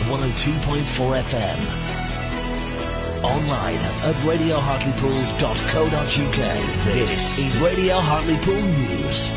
102.4 FM. Online at radiohartlepool.co.uk. This is Radio Hartlepool News.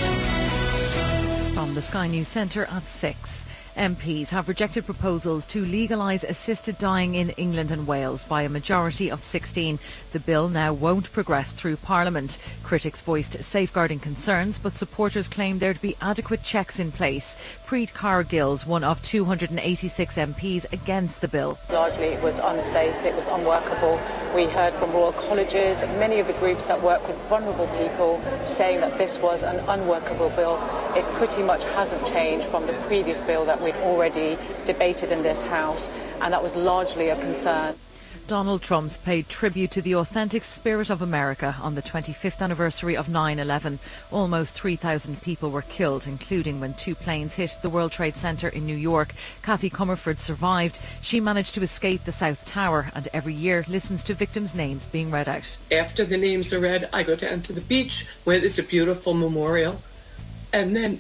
From the Sky News Centre at 6. MPs have rejected proposals to legalise assisted dying in England and Wales by a majority of 16. The bill now won't progress through Parliament. Critics voiced safeguarding concerns, but supporters claim there'd be adequate checks in place. Preet Cargill's one of 286 MPs against the bill. Largely it was unsafe, it was unworkable. We heard from Royal Colleges and many of the groups that work with vulnerable people saying that this was an unworkable bill. It pretty much hasn't changed from the previous bill that we'd already debated in this House, and that was largely a concern. Donald Trump's paid tribute to the authentic spirit of America on the 25th anniversary of 9/11. Almost 3,000 people were killed, including when 2 planes hit the World Trade Center in New York. Kathy Comerford survived. She managed to escape the South Tower and every year listens to victims' names being read out. After the names are read, I go down to the beach where there's a beautiful memorial. And then,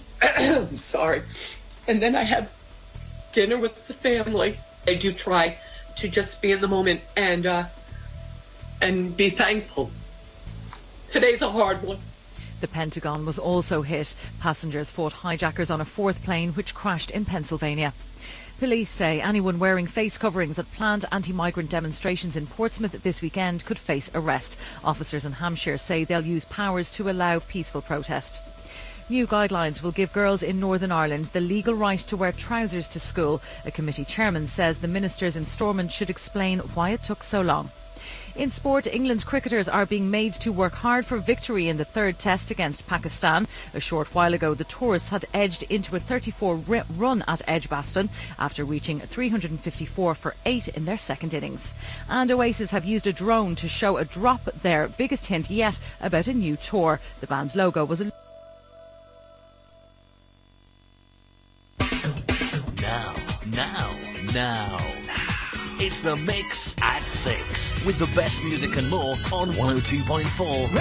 and then I have dinner with the family. I do try to just be in the moment and be thankful. Today's a hard one. The Pentagon was also hit. Passengers fought hijackers on a 4th plane which crashed in Pennsylvania. Police say anyone wearing face coverings at planned anti-migrant demonstrations in Portsmouth this weekend could face arrest. Officers in Hampshire say they'll use powers to allow peaceful protest. New guidelines will give girls in Northern Ireland the legal right to wear trousers to school. A committee chairman says the ministers in Stormont should explain why it took so long. In sport, England's cricketers are being made to work hard for victory in the 3rd test against Pakistan. A short while ago, the tourists had edged into a 34 run at Edgbaston after reaching 354 for 8 in their 2nd innings. And Oasis have used a drone to show a drop, their biggest hint yet about a new tour. The band's logo was a Now. It's The Mix at 6 with the best music and more on 102.4